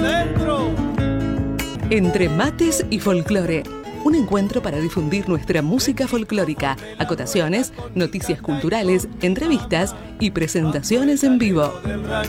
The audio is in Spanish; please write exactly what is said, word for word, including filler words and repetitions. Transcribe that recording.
adentro. Entre mates y folclore. Un encuentro para difundir nuestra música folclórica, acotaciones, noticias culturales, entrevistas y presentaciones en vivo.